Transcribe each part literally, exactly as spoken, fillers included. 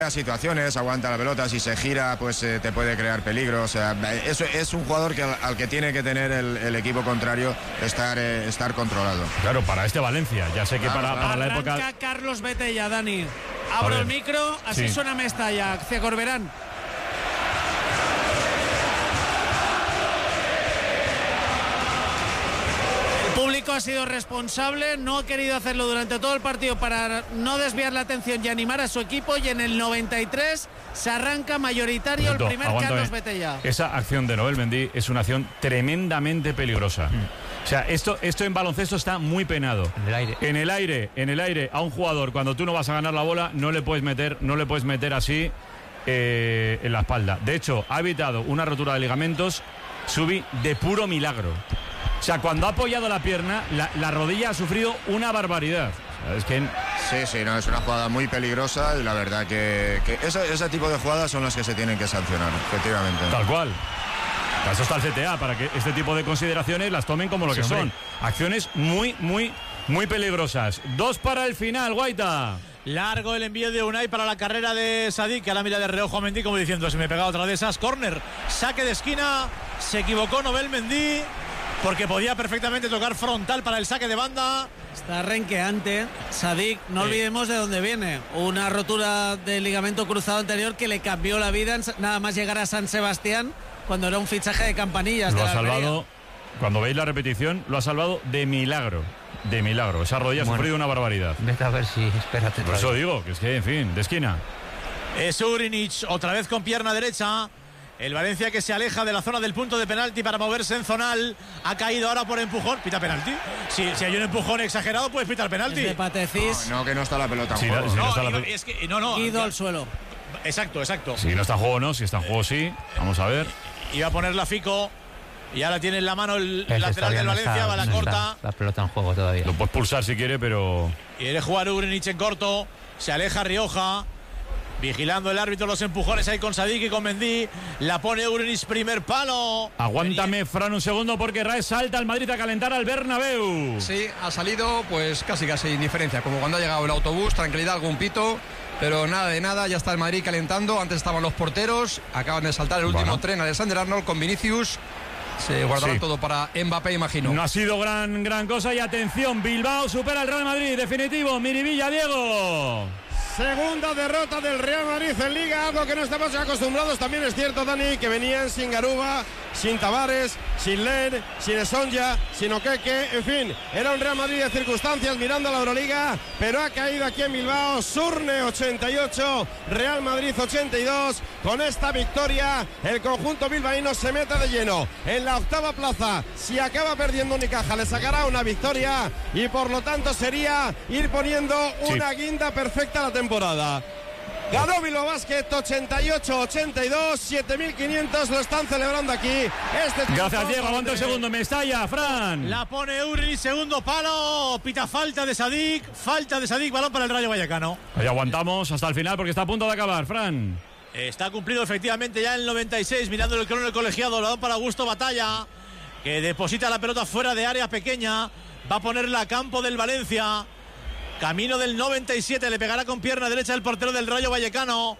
situaciones, aguanta la pelota, si se gira pues eh, te puede crear peligro, o sea, eso es un jugador que al, al que tiene que tener el, el equipo contrario estar eh, estar controlado. Claro, para este Valencia, ya sé que claro, para, claro. para la época... Arranca Carlos Betella, Dani. Abro el micro, así sí. Suena Mestalla, hacia Corberán. El público ha sido responsable, no ha querido hacerlo durante todo el partido para no desviar la atención y animar a su equipo, y en el noventa y tres se arranca mayoritario el primer Aguántame. Carlos Betella. Esa acción de Noel Mendy es una acción tremendamente peligrosa. Mm. O sea, esto, esto en baloncesto está muy penado. En el aire. En el aire, en el aire, a un jugador, cuando tú no vas a ganar la bola, no le puedes meter, no le puedes meter así eh, en la espalda. De hecho, ha evitado una rotura de ligamentos, Subi, de puro milagro. O sea, cuando ha apoyado la pierna, la, la rodilla ha sufrido una barbaridad. O sea, es que... Sí, sí, no, es una jugada muy peligrosa y la verdad que, que ese, ese tipo de jugadas son las que se tienen que sancionar, efectivamente. Tal cual. Para eso está el C T A, para que este tipo de consideraciones las tomen como lo que sí, son. Acciones muy, muy, muy peligrosas. Dos para el final, Guaita. Largo el envío de Unai para la carrera de Sadik, que a la mira de reojo a Mendy como diciendo, se me pega otra de esas. Córner, saque de esquina, se equivocó Noel Mendy, porque podía perfectamente tocar frontal para el saque de banda. Está renqueante Sadik, no sí. olvidemos de dónde viene. Una rotura del ligamento cruzado anterior que le cambió la vida nada más llegar a San Sebastián, cuando era un fichaje de Campanillas. Lo de ha la salvado, Almería. Cuando veis la repetición, lo ha salvado de milagro. De milagro. Esa rodilla bueno, ha sufrido una barbaridad. Vete a ver si, espérate. Por eso digo, que es que, en fin, de esquina. Es Urinic, otra vez con pierna derecha. El Valencia que se aleja de la zona del punto de penalti para moverse en zonal. Ha caído ahora por empujón. ¿Pita penalti? Si, si hay un empujón exagerado, puedes pitar penalti. De Patecís. No, no, que no está la pelota en sí, juego. Si no, no, está digo, la... es que, no, no. Ido al suelo. Exacto, exacto. Si no está en juego, no. Si está en juego, sí. Vamos a ver. Iba a poner la Fico. Y ahora tiene en la mano el Ese lateral del Valencia. Está, va la no corta. La pelota en juego todavía. Lo puedes pulsar si quiere, pero... Quiere jugar Urinic en corto. Se aleja Rioja. Vigilando el árbitro los empujones ahí con Sadik y con Mendy. La pone Urinic, primer palo. Aguántame, Fran, un segundo, porque Raes salta al Madrid a calentar al Bernabéu. Sí, ha salido pues casi casi indiferencia, como cuando ha llegado el autobús, tranquilidad, algún pito, pero nada de nada, ya está el Madrid calentando. Antes estaban los porteros, acaban de saltar el último bueno. tren, Alexander Arnold con Vinicius. Se guardará sí. todo para Mbappé, imagino. No ha sido gran, gran cosa y atención, Bilbao supera al Real Madrid, definitivo, Miribilla, Diego. Segunda derrota del Real Madrid en Liga, algo que no estamos acostumbrados. También es cierto, Dani, que venían sin Garuba, sin Tavares, sin Len, sin Esonja, sin Okeke, en fin, era un Real Madrid de circunstancias mirando a la Euroliga, pero ha caído aquí en Bilbao. Surne ochenta y ocho, Real Madrid ochenta y dos. Con esta victoria, el conjunto bilbaíno se mete de lleno en la octava plaza. Si acaba perdiendo Unicaja, le sacará una victoria y por lo tanto sería ir poniendo una sí. guinda perfecta a la temporada. Ganó Bilbao Basket ochenta y ocho ochenta y dos, siete mil quinientos lo están celebrando aquí. Este Gracias, Diego. Aguanta un segundo. Mestalla, Fran. La pone Uri, segundo palo. Pita falta de Sadik. Falta de Sadik, balón para el Rayo Vallecano. Ahí aguantamos hasta el final porque está a punto de acabar, Fran. Está cumplido efectivamente ya el noventa y seis. Mirando el crono del colegiado. Balón para Augusto Batalla, que deposita la pelota fuera de área pequeña. Va a ponerla a campo del Valencia. Camino del noventa y siete, le pegará con pierna derecha el portero del Rayo Vallecano.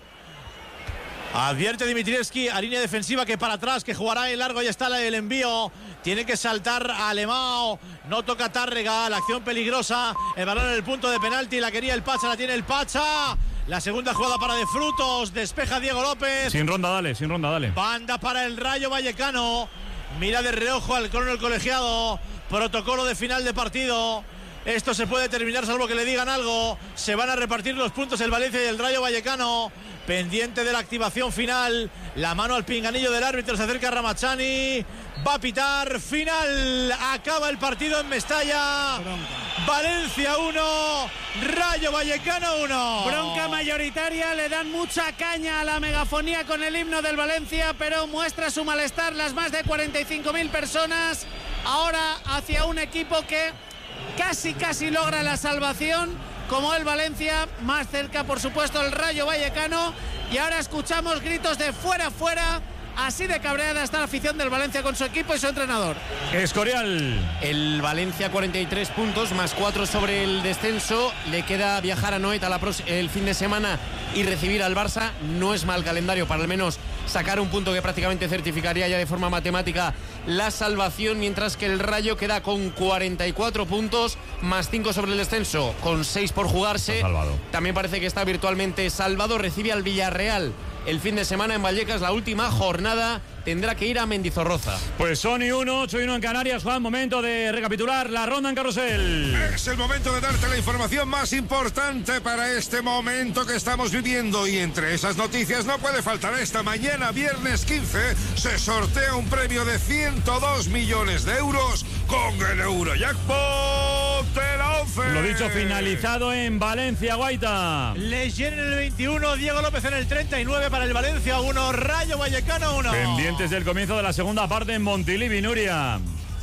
Advierte Dimitrievski a línea defensiva que para atrás, que jugará en largo. Ya está el envío. Tiene que saltar a Alemão. No toca Tárrega. La acción peligrosa. El balón en el punto de penalti. La quería el Pacha. La tiene el Pacha. La segunda jugada para De Frutos. Despeja Diego López. Sin ronda, dale. Sin ronda, dale. Banda para el Rayo Vallecano. Mira de reojo al coronel colegiado. Protocolo de final de partido. Esto se puede terminar salvo que le digan algo. Se van a repartir los puntos el Valencia y el Rayo Vallecano. Pendiente de la activación final. La mano al pinganillo del árbitro. Se acerca Ramachani. Va a pitar. Final. Acaba el partido en Mestalla. Bronca. Valencia uno. Rayo Vallecano uno. Bronca mayoritaria. Le dan mucha caña a la megafonía con el himno del Valencia, pero muestra su malestar las más de cuarenta y cinco mil personas. Ahora hacia un equipo que casi casi logra la salvación, como el Valencia. Más cerca, por supuesto, el Rayo Vallecano. Y ahora escuchamos gritos de fuera, fuera Así de cabreada está la afición del Valencia con su equipo y su entrenador. Escorial. El Valencia cuarenta y tres puntos, más cuatro sobre el descenso. Le queda viajar a Noeta la el fin de semana y recibir al Barça. No es mal calendario para al menos sacar un punto que prácticamente certificaría ya de forma matemática la salvación, mientras que el Rayo queda con cuarenta y cuatro puntos, más cinco sobre el descenso, con seis por jugarse. También parece que está virtualmente salvado. Recibe al Villarreal el fin de semana en Vallecas, la última jornada. Tendrá que ir a Mendizorroza. Pues son y uno, ocho y uno en Canarias, Juan. Momento de recapitular la ronda en carrusel. Es el momento de darte la información más importante para este momento que estamos viviendo. Y entre esas noticias no puede faltar esta. Mañana, viernes quince, se sortea un premio de ciento dos millones de euros con el Eurojackpot de la once. Lo dicho, finalizado en Valencia, Guaita. Leyen en el veintiuno, Diego López en el treinta y nueve para el Valencia uno, Rayo Vallecano uno. Pendientes del comienzo de la segunda parte en Montilivi, Nuria.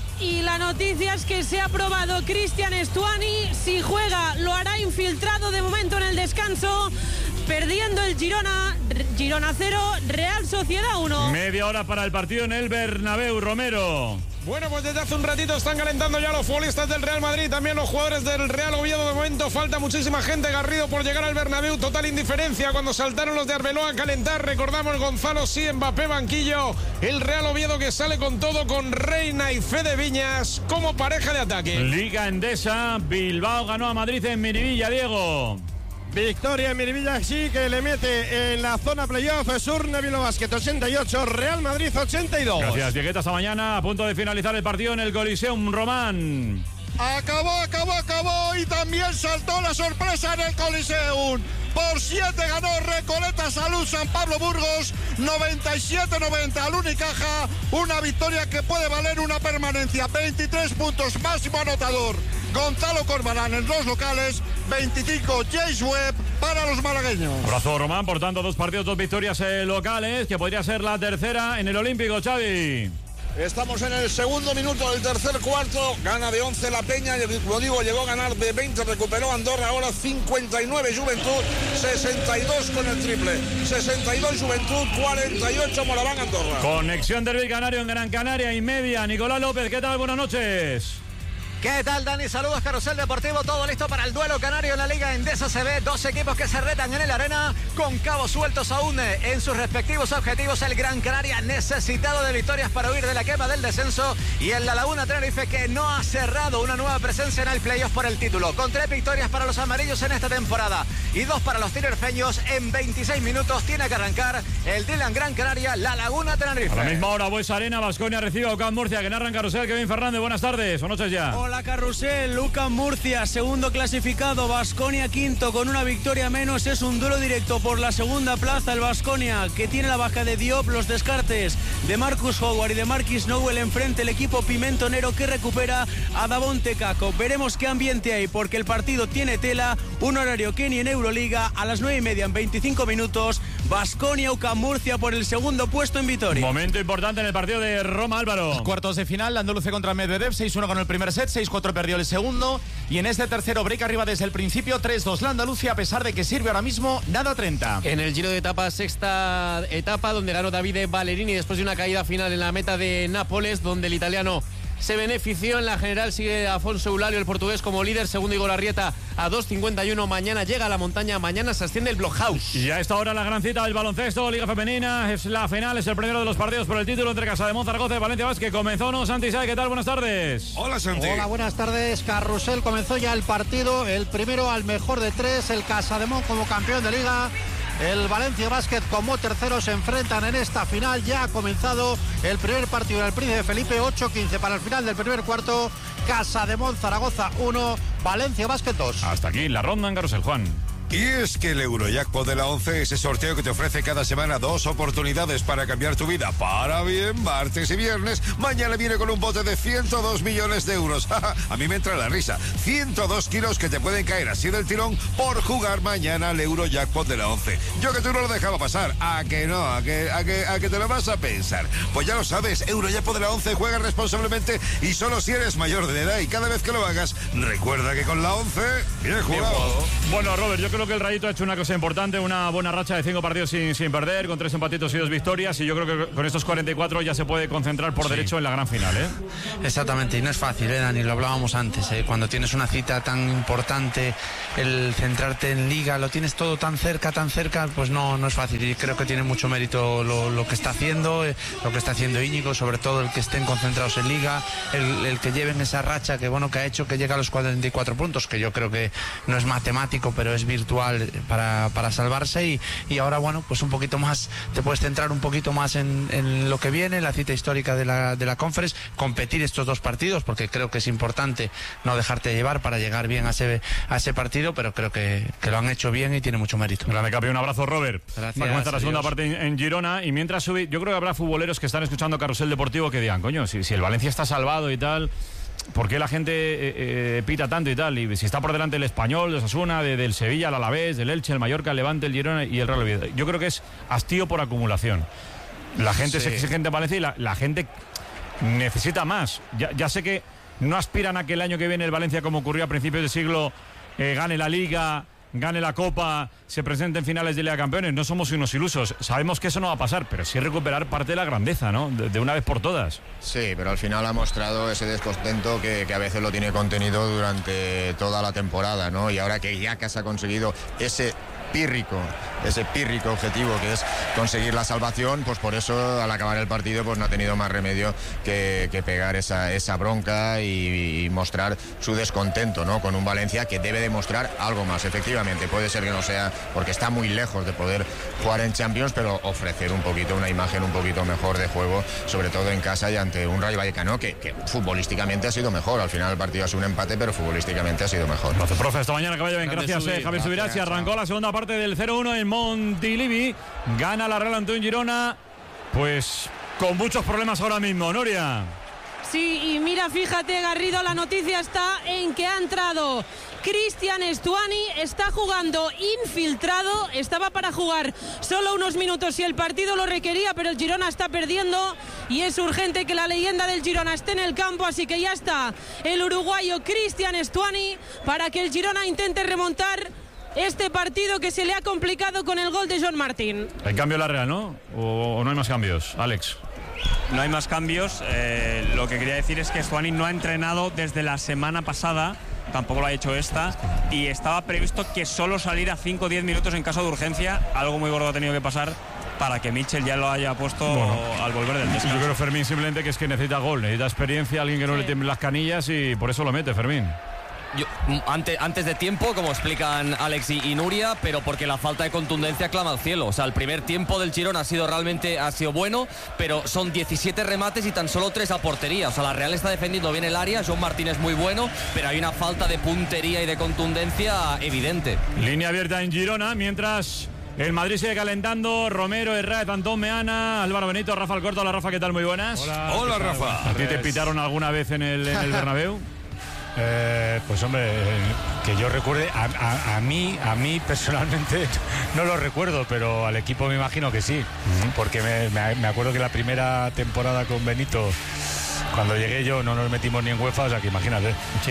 Y la noticia es que se ha aprobado Cristian Stuani. Si juega, lo hará infiltrado de momento en el descanso. Perdiendo el Girona, Girona cero, Real Sociedad uno. Media hora para el partido en el Bernabéu, Romero. Bueno, pues desde hace un ratito están calentando ya los futbolistas del Real Madrid, también los jugadores del Real Oviedo. De momento falta muchísima gente. Garrido por llegar al Bernabéu, total indiferencia cuando saltaron los de Arbeloa a calentar. Recordamos Gonzalo sí, Mbappé banquillo. El Real Oviedo que sale con todo, con Reina y Fede Viñas como pareja de ataque. Liga Endesa, Bilbao ganó a Madrid en Miribilla, Diego. Victoria en Miribilla, sí, que le mete en la zona playoff. Surne Bilbao Basket ochenta y ocho, Real Madrid ochenta y dos. Gracias, Diegueta. Hasta mañana. A punto de finalizar el partido en el Coliseum, Román. Acabó, acabó, acabó y también saltó la sorpresa en el Coliseum. Por siete ganó Recoleta Salud San Pablo Burgos, noventa y siete noventa al Unicaja. Una victoria que puede valer una permanencia. veintitrés puntos, máximo anotador Gonzalo Corbalán en los locales, veinticinco James Webb para los malagueños. Abrazo, Román. Por tanto, dos partidos, dos victorias eh, locales, que podría ser la tercera en el Olímpico, Xavi. Estamos en el segundo minuto del tercer cuarto. Gana de once la Peña. Lo digo, llegó a ganar de veinte. Recuperó Andorra. Ahora cincuenta y nueve Juventud. sesenta y dos con el triple. sesenta y dos Juventud. cuarenta y ocho Moraván Andorra. Conexión Derbi Canario en Gran Canaria y media. Nicolás López, ¿qué tal? Buenas noches. ¿Qué tal, Dani? Saludos, Carrusel Deportivo. Todo listo para el duelo canario en la Liga Endesa C B. Dos equipos que se retan en el arena con cabos sueltos aún en sus respectivos objetivos. El Gran Canaria necesitado de victorias para huir de la quema del descenso. Y el La Laguna Tenerife, que no ha cerrado una nueva presencia en el playoff por el título. Con tres victorias para los amarillos en esta temporada y dos para los tinerfeños. En veintiséis minutos tiene que arrancar el Dylan Gran Canaria, La Laguna Tenerife. A la misma hora, Buesa Arena, Baskonia recibe a UCAM Murcia, que narra en Carrusel. Kevin Fernández, buenas tardes o noches ya. Hola, Carrusel. UCAM Murcia, segundo clasificado, Baskonia quinto con una victoria menos. Es un duelo directo por la segunda plaza. El Baskonia, que tiene la baja de Diop, los descartes de Marcus Howard y de Marquis Nowell enfrente. El equipo pimentonero que recupera a Davonte Caco. Veremos qué ambiente hay, porque el partido tiene tela. Un horario que ni en Euroliga, a las nueve y media en veinticinco minutos. Baskonia, UCAM Murcia por el segundo puesto en Vitoria. Momento importante en el partido de Roma, Álvaro. Cuartos de final, Andalucía contra Medvedev. seis uno con el primer set, seis cuatro perdió el segundo. Y en este tercero break arriba desde el principio, tres dos la Andalucía, a pesar de que sirve ahora mismo nada treinta. En el Giro de Etapa, sexta etapa, donde ganó Davide Ballerini después de una caída final en la meta de Nápoles, donde el italiano se benefició. En la general sigue Afonso Eulalio, el portugués, como líder. Segundo Igor Arrieta a dos cincuenta y uno. Mañana llega a la montaña, mañana se asciende el Blockhouse. Y a esta hora la gran cita del baloncesto, Liga Femenina. Es la final, es el primero de los partidos por el título entre Casademont, Zaragoza y Valencia Basket. Comenzó, ¿no? Santi Saez, ¿qué tal? Buenas tardes. Hola, Santi. Hola, buenas tardes. Carrusel, comenzó ya el partido. El primero al mejor de tres, el Casademont como campeón de Liga. El Valencia Basket como tercero se enfrentan en esta final. Ya ha comenzado el primer partido del Príncipe Felipe, ocho quince para el final del primer cuarto. Casademont Zaragoza uno, Valencia Basket dos. Hasta aquí la ronda en Carrusel, Juan. Y es que el Eurojackpot de la once, ese sorteo que te ofrece cada semana dos oportunidades para cambiar tu vida para bien, martes y viernes. Mañana viene con un bote de ciento dos millones de euros. A mí me entra la risa. ciento dos kilos que te pueden caer así del tirón por jugar mañana al Eurojackpot de la once. Yo que tú no lo dejaba pasar. ¿A que no? ¿A que, a que, a que te lo vas a pensar? Pues ya lo sabes, Eurojackpot de la once, juega responsablemente y solo si eres mayor de edad. Y cada vez que lo hagas, recuerda que con la once, bien jugado. Bueno, Robert, yo creo creo que el Rayito ha hecho una cosa importante, una buena racha de cinco partidos sin, sin perder, con tres empatitos y dos victorias, y yo creo que con estos cuarenta y cuatro ya se puede concentrar por sí. derecho en la gran final, ¿eh? Exactamente, y no es fácil, ¿eh, Dani? Lo hablábamos antes, ¿eh? Cuando tienes una cita tan importante, el centrarte en Liga, lo tienes todo tan cerca, tan cerca, pues no, no es fácil, y creo que tiene mucho mérito lo, lo que está haciendo, eh, lo que está haciendo Íñigo, sobre todo el que estén concentrados en Liga, el, el que lleven esa racha que, bueno, que ha hecho que llegue a los cuarenta y cuatro puntos, que yo creo que no es matemático, pero es virtual para, para salvarse, y, y ahora, bueno, pues un poquito más, te puedes centrar un poquito más en, en lo que viene, la cita histórica de la, de la Conference, competir estos dos partidos, porque creo que es importante no dejarte llevar para llegar bien a ese, a ese partido, pero creo que, que lo han hecho bien y tiene mucho mérito. Grande Capi, un abrazo, Robert. Gracias. Va a comenzar la segunda Adiós. parte en, en Girona, y mientras sube, yo creo que habrá futboleros que están escuchando Carrusel Deportivo que digan, coño, si, si el Valencia está salvado y tal, ¿por qué la gente eh, eh, pita tanto y tal? Y si está por delante el Español, de Osasuna, de, del Sevilla, el Alavés, del Elche, el Mallorca, el Levante, el Girona y el Real Oviedo. Yo creo que es hastío por acumulación. La gente Sí. es exigente en Valencia y la, la gente necesita más. Ya, ya sé que no aspiran a que el año que viene el Valencia, como ocurrió a principios de siglo, eh, gane la Liga, gane la Copa, se presente en finales de Liga de Campeones. No somos unos ilusos. Sabemos que eso no va a pasar, pero sí recuperar parte de la grandeza, ¿no? De, de una vez por todas. Sí, pero al final ha mostrado ese descontento que, que a veces lo tiene contenido durante toda la temporada, ¿no? Y ahora que ya casi ha conseguido ese pírrico, ese pírrico objetivo que es conseguir la salvación, pues por eso al acabar el partido pues no ha tenido más remedio que, que pegar esa, esa bronca y, y mostrar su descontento, ¿no? Con un Valencia que debe demostrar algo más. Efectivamente, puede ser que no sea, porque está muy lejos de poder jugar en Champions, pero ofrecer un poquito, una imagen un poquito mejor de juego, sobre todo en casa y ante un Rayo Vallecano que, que futbolísticamente ha sido mejor. Al final el partido ha sido un empate, pero futbolísticamente ha sido mejor. Gracias, profe. Hasta mañana, que vaya bien. Grande Gracias, Subir. eh, Javier Subirats. Y arrancó la segunda parte del cero uno en Montilivi. Gana la Real ante un Girona, pues con muchos problemas ahora mismo, Nuria. Sí, y mira, fíjate, Garrido, la noticia está en que ha entrado Cristian Stuani, está jugando infiltrado, estaba para jugar solo unos minutos si el partido lo requería, pero el Girona está perdiendo y es urgente que la leyenda del Girona esté en el campo, así que ya está el uruguayo Cristian Stuani para que el Girona intente remontar este partido que se le ha complicado con el gol de John Martín. Hay cambio en la Real, ¿no? ¿O, o no hay más cambios, Alex? No hay más cambios. Eh, lo que quería decir es que Stuani no ha entrenado desde la semana pasada, tampoco lo ha hecho esta, y estaba previsto que solo saliera cinco o diez minutos en caso de urgencia. Algo muy gordo ha tenido que pasar para que Mitchell ya lo haya puesto bueno, al volver del descanso. Yo creo, Fermín, simplemente que es que necesita gol, necesita experiencia, alguien que no sí. le tiemble las canillas, y por eso lo mete, Fermín. Yo, antes, antes de tiempo, como explican Alex y, y Nuria, pero porque la falta de contundencia clama al cielo. O sea, el primer tiempo del Girona ha sido realmente ha sido bueno, pero son diecisiete remates y tan solo tres a portería. O sea, la Real está defendiendo bien el área, John Martín es muy bueno, pero hay una falta de puntería y de contundencia evidente. Línea abierta en Girona, mientras el Madrid sigue calentando. Romero, Herrera, Antón Meana, Álvaro Benito, Rafa Alcorta. Hola, Rafa, ¿qué tal? Muy buenas. Hola, Hola Rafa. ¿A ti te pitaron alguna vez en el, en el Bernabéu? Eh, pues hombre, eh, que yo recuerde, a, a, a mí a mí personalmente no lo recuerdo, pero al equipo me imagino que sí, uh-huh. porque me, me, me acuerdo que la primera temporada con Benito, cuando llegué yo, no nos metimos ni en UEFA, o sea que imagínate. Sí.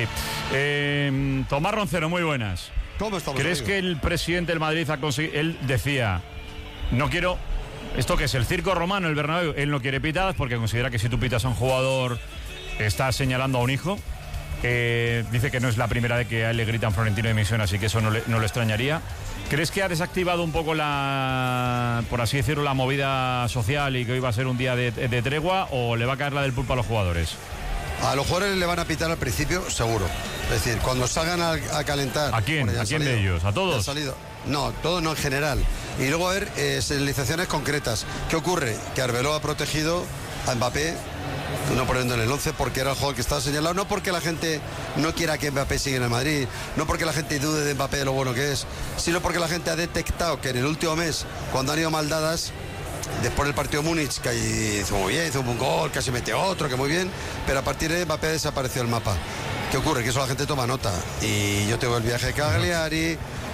Eh, Tomás Roncero, muy buenas. ¿Cómo estamos? ¿Crees amigo? que el presidente del Madrid ha conseguido? Él decía, no quiero, esto que es el circo romano, el Bernabéu, él no quiere pitadas porque considera que si tú pitas a un jugador estás señalando a un hijo. Eh, dice que no es la primera vez que a él le gritan Florentino de Misión, así que eso no le, no le extrañaría. ¿Crees que ha desactivado un poco la, por así decirlo, la movida social y que hoy va a ser un día de, de tregua, o le va a caer la del pulpo a los jugadores? A los jugadores le van a pitar al principio, seguro. Es decir, cuando salgan a, a calentar. ¿A quién? ¿A quién de ellos? ¿A todos? Salido. No, todos no en general. Y luego a ver eh, señalizaciones concretas. ¿Qué ocurre? Que Arbeloa ha protegido a Mbappé, no poniendo en el once porque era el jugador que estaba señalado, no porque la gente no quiera que Mbappé siga en el Madrid, no porque la gente dude de Mbappé de lo bueno que es, sino porque la gente ha detectado que en el último mes, cuando han ido mal dadas, después del partido de Múnich, que hizo muy bien, hizo un gol, casi metió otro, que muy bien, pero a partir de Mbappé desapareció el mapa. ¿Qué ocurre? Que eso la gente toma nota. Y yo tengo el viaje de Cagliari,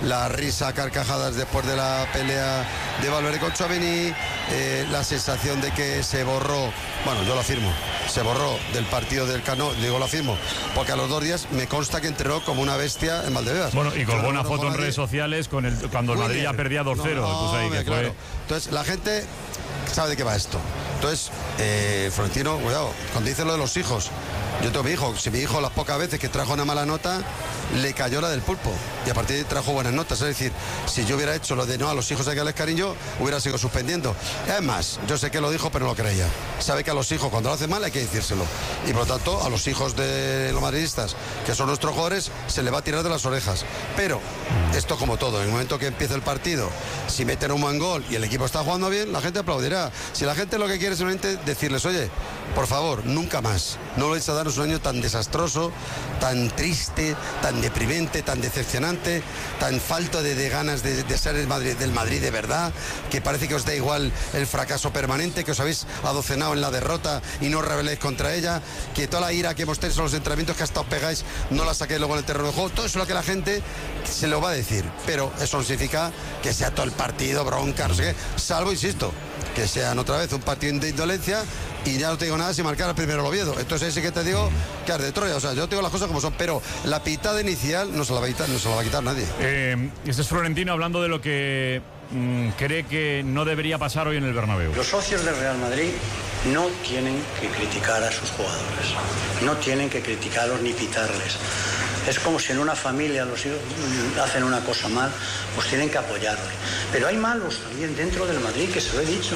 la risa a carcajadas después de la pelea de Valverde con Tchouaméni, eh, la sensación de que se borró, bueno, yo lo afirmo, se borró del partido del Cano, digo lo afirmo, porque a los dos días me consta que entrenó como una bestia en Valdebebas. Bueno, y colgó no, una no, foto no, en redes sociales con el, cuando el Madrid ya perdía dos cero. No, pues ahí, hombre, que claro. fue... Entonces, la gente sabe de qué va esto. Entonces, eh, Florentino, cuidado, cuando dice lo de los hijos, yo tengo mi hijo, si mi hijo las pocas veces que trajo una mala nota, le cayó la del pulpo, y a partir de ahí trajo buenas notas. Es decir, si yo hubiera hecho lo de no, a los hijos hay que darles cariño, hubiera sido suspendiendo. Es más, yo sé que lo dijo, pero no lo creía. Sabe que a los hijos, cuando lo hacen mal, hay que decírselo. Y por lo tanto, a los hijos de los madridistas, que son nuestros jugadores, se le va a tirar de las orejas. Pero, esto como todo, en el momento que empiece el partido, si meten un buen gol y el equipo está jugando bien, la gente aplaudirá. Si la gente lo que quiere es simplemente decirles, oye, por favor, nunca más, no lo vais a darnos un año tan desastroso, tan triste, tan deprimente, tan decepcionante, tan falto de, de ganas de, de ser el Madrid, del Madrid de verdad, que parece que os da igual el fracaso permanente, que os habéis adocenado en la derrota y no os rebeléis contra ella, que toda la ira que hemos tenido en los entrenamientos que hasta os pegáis, no la saquéis luego en el terreno de juego. Todo eso es lo que la gente se lo va a decir, pero eso no significa que sea todo el partido bronca, no sé qué, salvo, insisto, que sean otra vez un partido de indolencia y ya no te digo nada si marcar al primero el Oviedo. Entonces ese que te digo que es de Troya. O sea, yo te digo las cosas como son, pero la pitada inicial no se la va a quitar, no se la va a quitar nadie. Eh, este es Florentino hablando de lo que mmm, cree que no debería pasar hoy en el Bernabéu. Los socios del Real Madrid no tienen que criticar a sus jugadores, no tienen que criticarlos ni pitarles. Es como si en una familia los hijos hacen una cosa mal, pues tienen que apoyarle. Pero hay malos también dentro del Madrid, que se lo he dicho,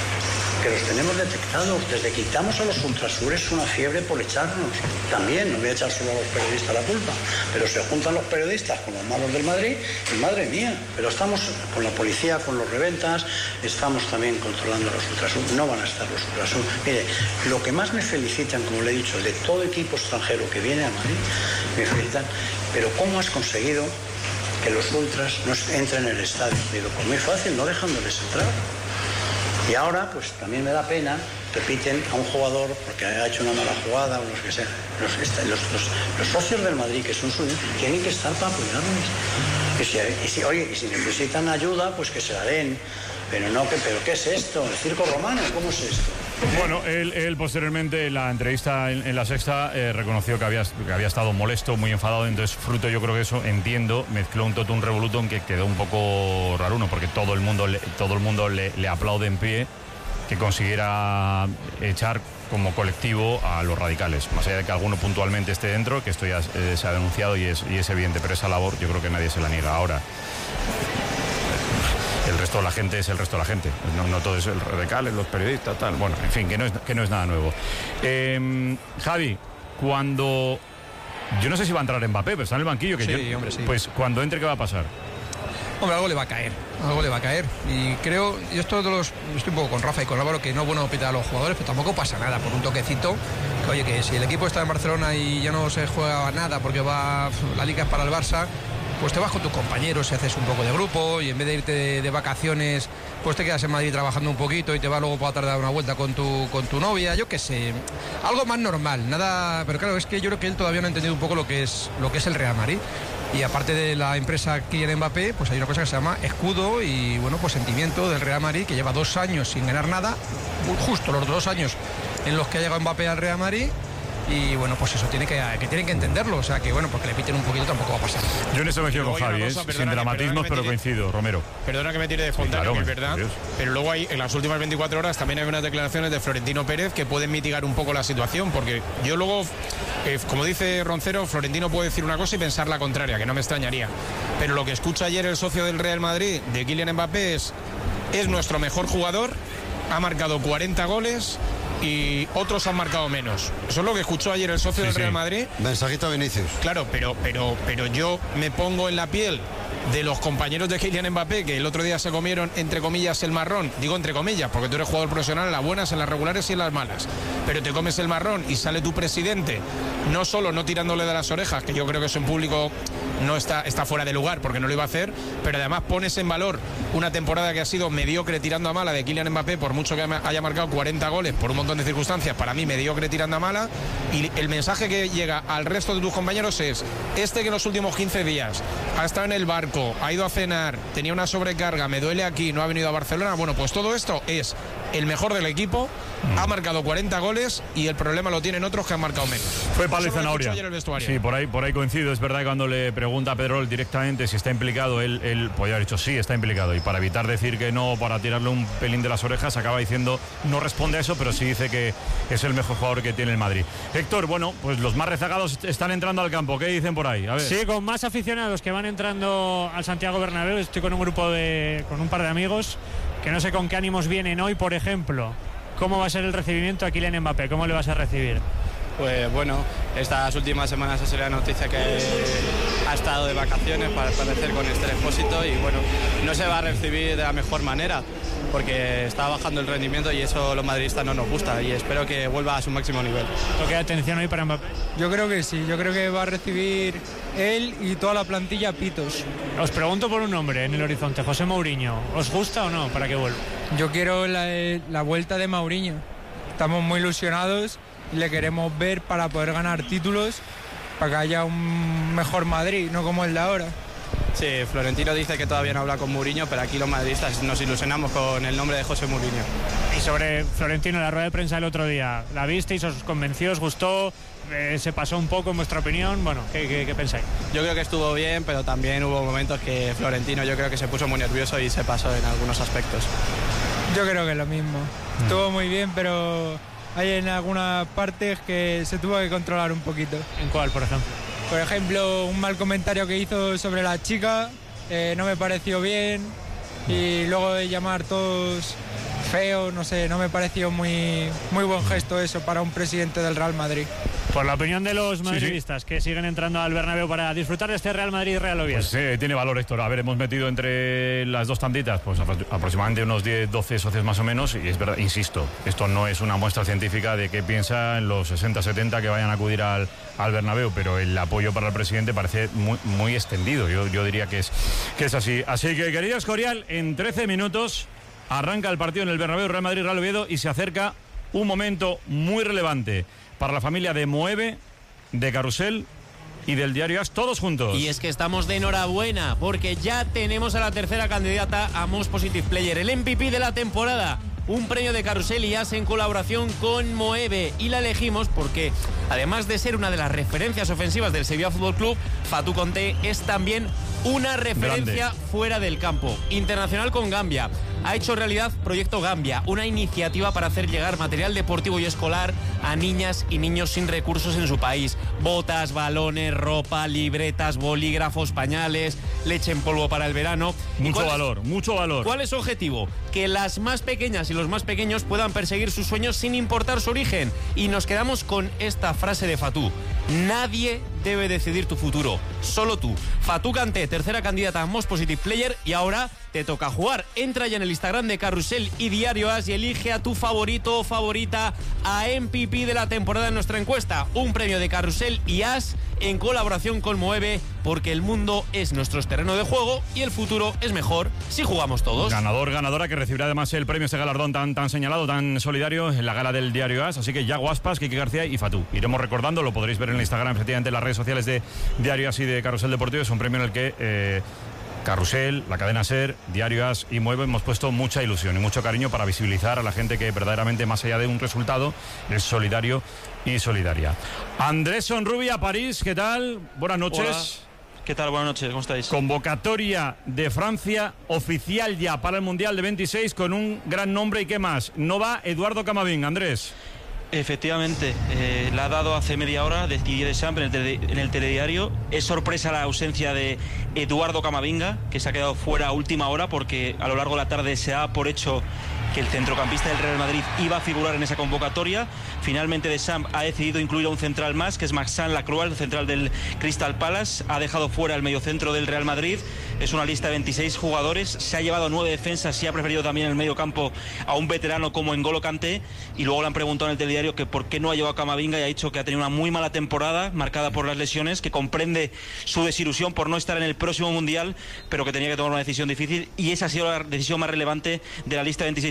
que los tenemos detectados. Desde que quitamos a los ultrasures una fiebre por echarnos. También, no voy a echar solo a los periodistas la culpa, pero se juntan los periodistas con los malos del Madrid y madre mía. Pero estamos con la policía, con los reventas, estamos también controlando a los ultrasures. No van a estar los ultrasures. Mire, lo que más me felicitan, como le he dicho, de todo equipo extranjero que viene a Madrid, me felicitan, pero ¿cómo has conseguido que los ultras no entren en el estadio? Digo, pues muy fácil, no dejándoles entrar. Y ahora, pues también me da pena, repiten a un jugador porque ha hecho una mala jugada o los que sea. Los, los, los, los socios del Madrid, que son suyos, tienen que estar para apoyarles. Y si, y si, oye, y si necesitan ayuda, pues que se la den. Pero no, que, pero ¿qué es esto? ¿El circo romano? ¿Cómo es esto? Bueno, él, él posteriormente en la entrevista en, en La Sexta eh, reconoció que había, que había estado molesto, muy enfadado, entonces fruto yo creo que eso, entiendo, mezcló un totum revolutum que quedó un poco raruno, porque todo el mundo, le, todo el mundo le, le aplaude en pie que consiguiera echar como colectivo a los radicales, más allá de que alguno puntualmente esté dentro, que esto ya eh, se ha denunciado y es, y es evidente, pero esa labor yo creo que nadie se la niega ahora. El resto de la gente es el resto de la gente. No, no todo es el radical, los periodistas, tal. Bueno, en fin, que no es, que no es nada nuevo. Eh, Javi, cuando... Yo no sé si va a entrar Mbappé, pero está en el banquillo. Que sí, yo, hombre, sí. Pues cuando entre, ¿qué va a pasar? Hombre, algo le va a caer, algo le va a caer. Y creo, yo estoy, de los, estoy un poco con Rafa y con Álvaro, que no es bueno pitar a los jugadores, pero tampoco pasa nada por un toquecito. Que, oye, que si el equipo está en Barcelona y ya no se juega nada porque va la liga es para el Barça, pues te vas con tus compañeros y haces un poco de grupo, y en vez de irte de, de vacaciones, pues te quedas en Madrid trabajando un poquito y te vas luego para tardar una vuelta con tu, con tu novia, yo qué sé, algo más normal, nada, pero claro, es que yo creo que él todavía no ha entendido un poco lo que es, lo que es el Real Madrid. Y aparte de la empresa Kylian Mbappé, pues hay una cosa que se llama escudo y, bueno, pues sentimiento del Real Madrid, que lleva dos años sin ganar nada, justo los dos años en los que ha llegado Mbappé al Real Madrid. Y bueno, pues eso tiene que, que tienen que entenderlo, o sea que bueno, porque le piten un poquito tampoco va a pasar. Yo en eso me quedo con Javi, cosa, ¿eh? Sin dramatismos, pero coincido, Romero. Perdona que me tire de Fontana, claro, que es verdad, Dios. Pero luego hay, en las últimas veinticuatro horas también hay unas declaraciones de Florentino Pérez que pueden mitigar un poco la situación, porque yo luego, eh, como dice Roncero, Florentino puede decir una cosa y pensar la contraria, que no me extrañaría. Pero lo que escucha ayer el socio del Real Madrid, de Kylian Mbappé, es, es nuestro mejor jugador, ha marcado cuarenta goles y otros han marcado menos. Eso es lo que escuchó ayer el socio sí, del Real sí. Madrid. Mensajito a Vinicius. Claro, pero, pero, pero yo me pongo en la piel de los compañeros de Kylian Mbappé, que el otro día se comieron, entre comillas, el marrón. Digo entre comillas, porque tú eres jugador profesional en las buenas, en las regulares y en las malas. Pero te comes el marrón y sale tu presidente, no solo no tirándole de las orejas, que yo creo que eso en público no está, está fuera de lugar, porque no lo iba a hacer, pero además pones en valor una temporada que ha sido mediocre tirando a mala de Kylian Mbappé, por mucho que haya marcado cuarenta goles por un montón de circunstancias, para mí mediocre tirando a mala, y el mensaje que llega al resto de tus compañeros es este, que en los últimos quince días ha estado en el barco, ha ido a cenar, tenía una sobrecarga, me duele aquí, no ha venido a Barcelona. Bueno, pues todo esto es el mejor del equipo, mm. ha marcado cuarenta goles y el problema lo tienen otros que han marcado menos. Fue Pablo y Zanabria. Sí, por ahí, por ahí coincido. Es verdad que cuando le pregunta a Pedrol directamente si está implicado, él, él podría haber dicho sí, está implicado. Y para evitar decir que no, para tirarle un pelín de las orejas, acaba diciendo, no responde a eso, pero sí dice que es el mejor jugador que tiene el Madrid. Héctor, bueno, pues los más rezagados están entrando al campo. ¿Qué dicen por ahí? A ver. Sí, con más aficionados que van entrando al Santiago Bernabéu. Estoy con un grupo de, con un par de amigos que no sé con qué ánimos vienen hoy, por ejemplo. ¿Cómo va a ser el recibimiento a Kylian Mbappé? ¿Cómo le vas a recibir? Pues bueno, estas últimas semanas ha sido la noticia que ha estado de vacaciones para parecer con este Expósito y bueno, no se va a recibir de la mejor manera porque está bajando el rendimiento y eso a los madridistas no nos gusta y espero que vuelva a su máximo nivel. ¿Toque de atención hoy para Mbappé? Yo creo que sí, yo creo que va a recibir él y toda la plantilla pitos. Os pregunto por un nombre en el horizonte, José Mourinho. ¿Os gusta o no para que vuelva? Yo quiero la, la vuelta de Mourinho. Estamos muy ilusionados y le queremos ver para poder ganar títulos, para que haya un mejor Madrid, no como el de ahora. Sí, Florentino dice que todavía no habla con Mourinho, pero aquí los madridistas nos ilusionamos con el nombre de José Mourinho. Y sobre Florentino, la rueda de prensa del otro día, ¿la visteis? ¿Os convenció? ¿Os gustó? Eh, ¿Se pasó un poco en vuestra opinión? Bueno, ¿qué, qué, qué pensáis? Yo creo que estuvo bien, pero también hubo momentos que Florentino yo creo que se puso muy nervioso y se pasó en algunos aspectos. Yo creo que es lo mismo. Mm. Estuvo muy bien, pero hay en algunas partes que se tuvo que controlar un poquito. ¿En cuál, por ejemplo? Por ejemplo, un mal comentario que hizo sobre la chica, eh, no me pareció bien, y luego de llamar todos feos, no sé, no me pareció muy, muy buen gesto eso para un presidente del Real Madrid. Por la opinión de los madridistas, sí, sí, que siguen entrando al Bernabéu para disfrutar de este Real Madrid-Real Oviedo. Pues sí, tiene valor, Héctor. A ver, hemos metido entre las dos tanditas pues aproximadamente unos diez, doce socios más o menos, y es verdad, insisto, esto no es una muestra científica de qué piensan los sesenta, setenta que vayan a acudir al, al Bernabéu, pero el apoyo para el presidente parece muy, muy extendido. Yo, yo diría que es, que es así. Así que, querido Escorial, en trece minutos arranca el partido en el Bernabéu, Real Madrid-Real Oviedo, y se acerca un momento muy relevante para la familia de Moeve, de Carrusel y del Diario As, todos juntos. Y es que estamos de enhorabuena porque ya tenemos a la tercera candidata a Most Positive Player, el M V P de la temporada. Un premio de Carrusel y As en colaboración con Moeve, y la elegimos porque además de ser una de las referencias ofensivas del Sevilla Fútbol Club, Fatou Conté es también una referencia grande fuera del campo. Internacional con Gambia. Ha hecho realidad Proyecto Gambia, una iniciativa para hacer llegar material deportivo y escolar a niñas y niños sin recursos en su país. Botas, balones, ropa, libretas, bolígrafos, pañales, leche en polvo para el verano. Mucho valor, es, mucho valor. ¿Cuál es su objetivo? Que las más pequeñas y los más pequeños puedan perseguir sus sueños sin importar su origen. Y nos quedamos con esta frase de Fatou: nadie debe decidir tu futuro, solo tú. Fatou Conté, tercera candidata a Most Positive Player, y ahora te toca jugar. Entra ya en el Instagram de Carrusel y Diario As y elige a tu favorito o favorita a M V P de la temporada en nuestra encuesta. Un premio de Carrusel y As en colaboración con Moeve, porque el mundo es nuestro terreno de juego y el futuro es mejor si jugamos todos. Ganador, ganadora, que recibirá además el premio, este galardón tan, tan señalado, tan solidario, en la gala del Diario As. Así que Yago Aspas, Kiki García y Fatou. Iremos recordando, lo podréis ver en el Instagram, efectivamente, en las redes sociales de Diario As y de Carrusel Deportivo. Es un premio en el que eh, Carrusel, la cadena SER, Diario As y Mueve hemos puesto mucha ilusión y mucho cariño para visibilizar a la gente que verdaderamente, más allá de un resultado, es solidario y solidaria. Andrés Sonrubia, París, ¿qué tal? Buenas noches. Hola. ¿Qué tal? Buenas noches, ¿cómo estáis? Convocatoria de Francia oficial ya para el Mundial de veintiséis con un gran nombre. ¿Y qué más? No va Eduardo Camavinga, Andrés. Efectivamente, eh, la ha dado hace media hora de Didier Deschamps en el, tele, en el telediario. Es sorpresa la ausencia de Eduardo Camavinga, que se ha quedado fuera a última hora porque a lo largo de la tarde se da por hecho que el centrocampista del Real Madrid iba a figurar en esa convocatoria. Finalmente Deschamps ha decidido incluir a un central más, que es Maxime Lacroix, el central del Crystal Palace. Ha dejado fuera el mediocentro del Real Madrid. Es una lista de veintiséis jugadores. Se ha llevado nueve defensas y ha preferido también en el medio campo a un veterano como N'Golo Kanté. Y luego le han preguntado en el telediario que por qué no ha llevado a Camavinga, y ha dicho que ha tenido una muy mala temporada marcada por las lesiones, que comprende su desilusión por no estar en el próximo Mundial, pero que tenía que tomar una decisión difícil, y esa ha sido la decisión más relevante de la lista de veintiséis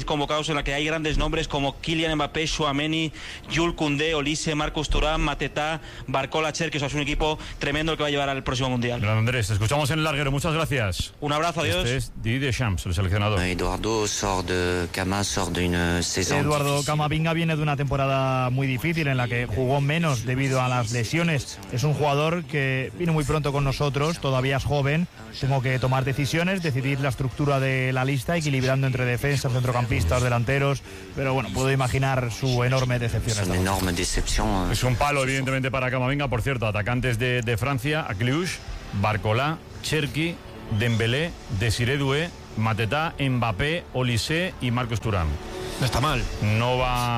convocados en la que hay grandes nombres como Kylian Mbappé, Tchouaméni, Jules Koundé, Olise, Marcus Thuram, Mateta, Barcola, Cher, que eso es un equipo tremendo el que va a llevar al próximo Mundial. Gran Andrés, te escuchamos en el larguero, muchas gracias. Un abrazo, adiós. Este es Didier Deschamps, el seleccionador. Eduardo sort de Cama, sort de una saison. Eduardo Camavinga viene de una temporada muy difícil en la que jugó menos debido a las lesiones. Es un jugador que vino muy pronto con nosotros, todavía es joven. Tengo que tomar decisiones, decidir la estructura de la lista, equilibrando entre defensas, centrocampistas, delanteros. Pero bueno, puedo imaginar su enorme decepción. Es una enorme decepción. Es un palo, evidentemente, para Camavinga. Por cierto, atacantes de, de Francia, Akliouche, Barcola, Cherki, Dembélé, Desiré Doué, Mateta, Mbappé, Olise y Marcus Thuram. No está mal. No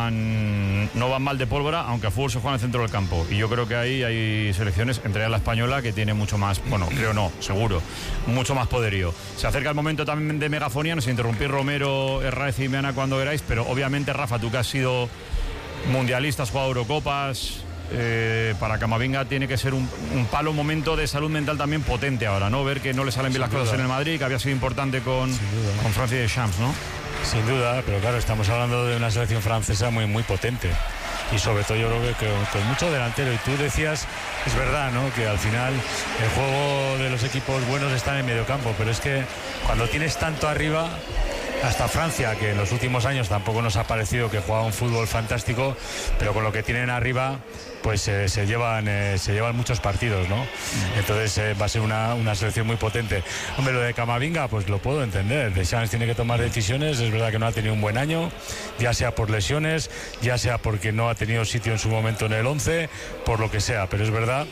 van, no van mal de pólvora, aunque a fútbol se juega en el centro del campo. Y yo creo que ahí hay selecciones, entre ellas la española, que tiene mucho más, bueno, creo no, seguro, mucho más poderío. Se acerca el momento también de megafonía, nos interrumpir Romero, Herráez y Meana cuando queráis, pero obviamente, Rafa, tú que has sido mundialista, has jugado Eurocopas, eh, para Camavinga tiene que ser un, un palo, un momento de salud mental también potente ahora, ¿no? Ver que no le salen bien las cosas en el Madrid, que había sido importante con, con Francia y Deschamps, ¿no? Sin duda, pero claro, estamos hablando de una selección francesa muy, muy potente. Y sobre todo yo creo que con, con mucho delantero. Y tú decías, es verdad, ¿no?, que al final el juego de los equipos buenos está en el mediocampo, pero es que cuando tienes tanto arriba, hasta Francia, que en los últimos años tampoco nos ha parecido que jugaba un fútbol fantástico, pero con lo que tienen arriba, pues eh, se llevan eh, se llevan muchos partidos, ¿no? Entonces eh, va a ser una, una selección muy potente. Hombre, lo de Camavinga, pues lo puedo entender. Deschamps tiene que tomar decisiones. Es verdad que no ha tenido un buen año, ya sea por lesiones, ya sea porque no ha tenido sitio en su momento en el once, por lo que sea. Pero es verdad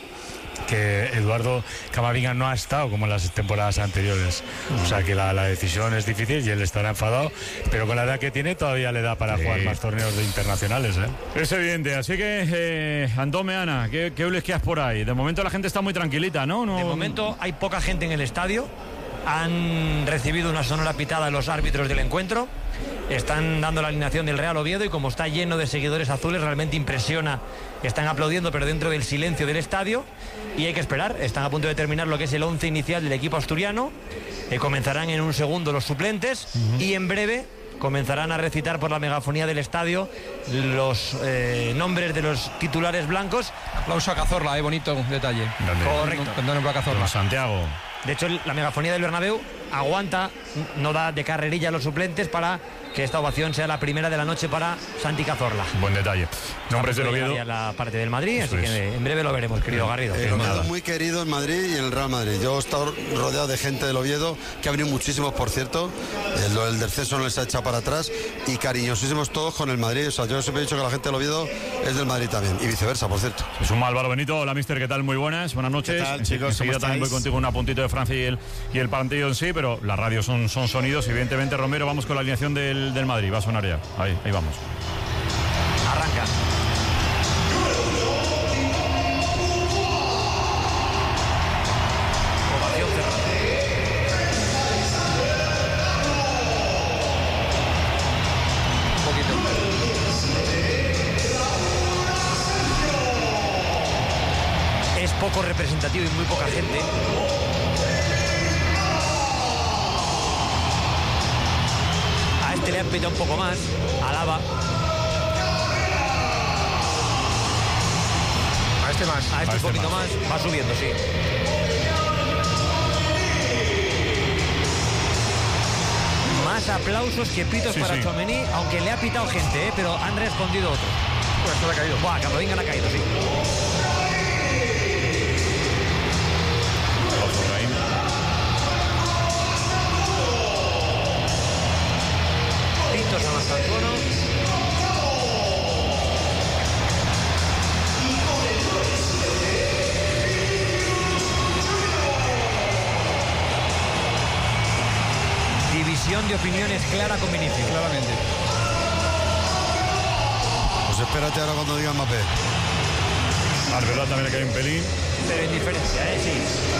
que Eduardo Camavinga no ha estado como en las temporadas anteriores. O sea que la, la decisión es difícil y él estará enfadado, pero con la edad que tiene todavía le da para sí. jugar más torneos de internacionales, ¿eh? Es evidente, así que eh, Antón Meana, ¿qué, qué olisqueas por ahí? De momento la gente está muy tranquilita, ¿no? ¿no? De momento hay poca gente en el estadio. Han recibido una sonora pitada los árbitros del encuentro. Están dando la alineación del Real Oviedo y como está lleno de seguidores azules, realmente impresiona. Están aplaudiendo, pero dentro del silencio del estadio. Y hay que esperar. Están a punto de terminar lo que es el once inicial del equipo asturiano. Eh, comenzarán en un segundo los suplentes. Uh-huh. Y en breve comenzarán a recitar por la megafonía del estadio los eh, nombres de los titulares blancos. Aplauso a Cazorla, eh, bonito detalle. Correcto. Perdón, a Cazorla. Santiago. De hecho, la megafonía del Bernabéu aguanta, no da de carrerilla a los suplentes para que esta ovación sea la primera de la noche para Santi Cazorla. Buen detalle. Nombres del Oviedo. La parte del Madrid, Eso así es. que en breve lo veremos, querido Garrido. El Oviedo muy querido en Madrid y en el Real Madrid. Yo he estado rodeado de gente del Oviedo, que ha venido muchísimos, por cierto. El, el descenso no les ha echado para atrás y cariñosísimos todos con el Madrid. O sea, yo siempre he dicho que la gente del Oviedo es del Madrid también y viceversa, por cierto. Es un Álvaro Benito. Hola, mister, ¿qué tal? Muy buenas, buenas noches. ¿Qué tal, chicos? Enseguida también voy contigo un apuntito de Francia y el, y el partido en sí, pero las radios son, son sonidos. Evidentemente, Romero, vamos con la alineación del, del Madrid. Va a sonar ya. Ahí, ahí vamos. Arranca. Ovación cerrada. Un poquito. Es poco representativo y muy poca gente. A este le han pedido un poco más. Alaba. A este más. A este un poquito más. más. Va subiendo, sí. Más aplausos que pitos sí, para sí. Tchouaméni, aunque le ha pitado gente, ¿eh? Pero han respondido otro. Pues esto le ha caído. Buah, Camavinga le ha caído, sí. Pintos a Mastantuono. División de opiniones clara con Vinicius. Claramente. Pues espérate ahora cuando diga Mbappé. Arbeloa también le cae un pelín. Pero en diferencia, ¿eh? Sí.